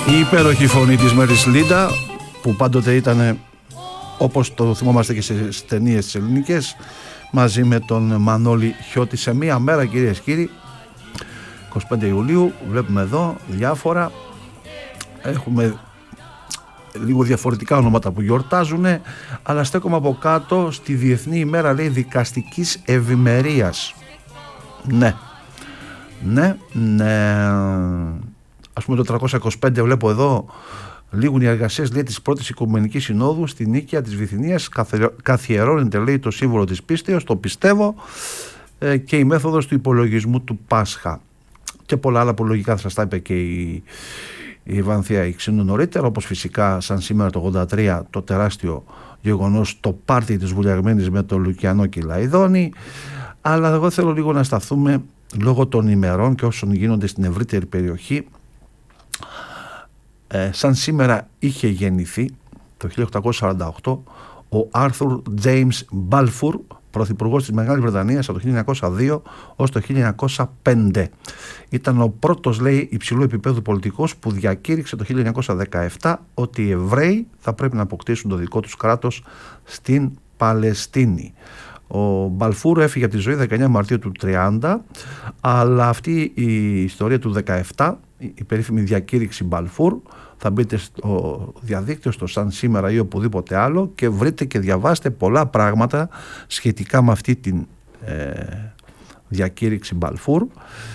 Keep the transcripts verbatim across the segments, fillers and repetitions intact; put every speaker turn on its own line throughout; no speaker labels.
Η υπέροχη φωνή της Μέρις Λίντα, που πάντοτε ήταν, όπως το θυμόμαστε και στις ταινίες τις ελληνικές, μαζί με τον Μανώλη Χιώτη. Σε μία μέρα, κυρίες και κύριοι, εικοστή πέμπτη Ιουλίου, βλέπουμε εδώ διάφορα, έχουμε λίγο διαφορετικά ονόματα που γιορτάζουν, αλλά στέκομαι από κάτω στη Διεθνή ημέρα, λέει, δικαστικής ευημερίας. Ναι, ναι, ναι. Ας πούμε το τριακόσια είκοσι πέντε βλέπω εδώ, λίγουν οι εργασίες, λέει, της πρώτης Οικουμενικής Συνόδου στην Νίκαια της Βυθινίας, καθιερώνεται, λέει, το σύμβολο της πίστεως, το πιστεύω, ε, και η μέθοδος του υπολογισμού του Πάσχα. Και πολλά άλλα που λογικά θα σας τα είπε και η, η Βανθία Ηξίνου νωρίτερα, όπως φυσικά σαν σήμερα το ογδόντα τρία το τεράστιο γεγονός, το πάρτι της Βουλιαγμένης με τον Λουκιανό και Λαϊδόνη. Αλλά εγώ θέλω λίγο να σταθούμε, λόγω των ημερών και όσων γίνονται στην ευρύτερη περιοχή. Ε, σαν σήμερα είχε γεννηθεί το χίλια οκτακόσια σαράντα οκτώ ο Άρθουρ Τζέιμς Μπάλφουρ, πρωθυπουργός της Μεγάλης Βρετανίας από το χίλια εννιακόσια δύο ως το χίλια εννιακόσια πέντε. Ήταν ο πρώτος, λέει, υψηλού επίπεδου πολιτικός που διακήρυξε το χίλια εννιακόσια δεκαεπτά ότι οι Εβραίοι θα πρέπει να αποκτήσουν το δικό τους κράτος στην Παλαιστίνη. Ο Μπαλφούρ έφυγε από τη ζωή δεκαεννέα Μαρτίου του τριάντα, αλλά αυτή η ιστορία του δεκαεπτά, η περίφημη διακήρυξη Μπαλφούρ, θα μπείτε στο διαδίκτυο, στο Σαν Σήμερα ή οπουδήποτε άλλο, και βρείτε και διαβάστε πολλά πράγματα σχετικά με αυτή τη ε, διακήρυξη Μπαλφούρ,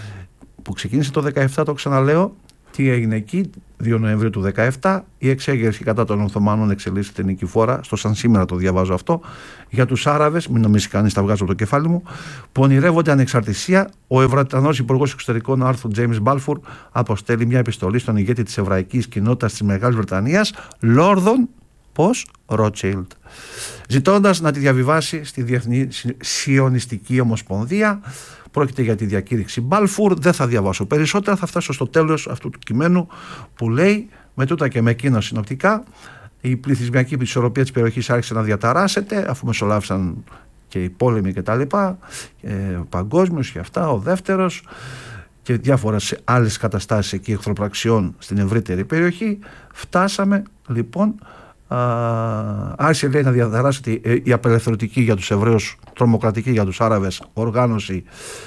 που ξεκίνησε το δεκαεπτά, το ξαναλέω. Τι έγινε εκεί? δύο Νοεμβρίου του δεκαεπτά η εξέγερση κατά των Οθωμανών εξελίσσεται νικηφόρα. Στο Σαν Σήμερα το διαβάζω αυτό. Για τους Άραβες, μην νομίζει κανείς, τα βγάζω από το κεφάλι μου, που ονειρεύονται ανεξαρτησία, ο Βρετανός Υπουργός Εξωτερικών Άρθουρ Τζέιμς Μπάλφουρ αποστέλει μια επιστολή στον ηγέτη της εβραϊκής κοινότητας της Μεγάλης Βρετανίας, Λόρδον πώς Ρότσιλντ, ζητώντας να τη διαβιβάσει στη Διεθνή Σιωνιστική Ομοσπονδία. Πρόκειται για τη διακήρυξη Μπάλφουρ. Δεν θα διαβάσω περισσότερα, θα φτάσω στο τέλος αυτού του κειμένου που λέει: με τούτα και με εκείνα συνοπτικά, η πληθυσμιακή ισορροπία της περιοχής άρχισε να διαταράσσεται, αφού μεσολάβησαν και οι πόλεμοι και τα λοιπά, ε, παγκόσμιος και αυτά, ο δεύτερος, και διάφορες άλλες καταστάσεις εκεί εχθροπραξιών στην ευρύτερη περιοχή. Φτάσαμε λοιπόν, α, άρχισε, λέει, να διαταράσσεται η απελευθερωτική για τους Εβραίους, τρομοκρατική για τους Άραβες οργάνωση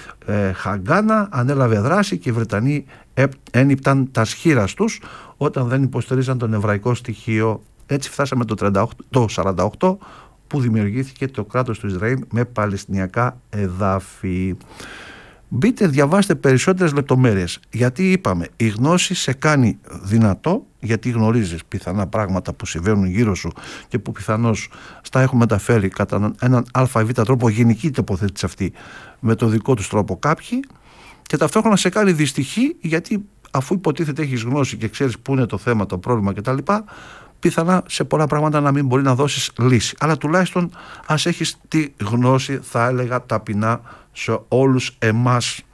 ε, Χαγκάνα, ανέλαβε δράση και οι Βρετανοί ένιπταν τα σχήρας τους όταν δεν υποστηρίζαν τον εβραϊκό στοιχείο. Έτσι φτάσαμε το, τριάντα οκτώ, το σαράντα οκτώ, που δημιουργήθηκε το κράτος του Ισραήλ με παλαιστινιακά εδάφη. Μπείτε, διαβάστε περισσότερες λεπτομέρειες, γιατί είπαμε, η γνώση σε κάνει δυνατό, γιατί γνωρίζεις πιθανά πράγματα που συμβαίνουν γύρω σου και που πιθανώς στα έχουν μεταφέρει κατά έναν αβ τρόπο, γενική τοποθέτηση αυτή, με το δικό τους τρόπο κάποιοι, και ταυτόχρονα σε κάνει δυστυχή, γιατί αφού υποτίθεται έχεις γνώση και ξέρεις πού είναι το θέμα, το πρόβλημα κτλ., πιθανά σε πολλά πράγματα να μην μπορεί να δώσεις λύση. Αλλά τουλάχιστον ας έχεις τη γνώση, θα έλεγα ταπεινά, σε όλους εμάς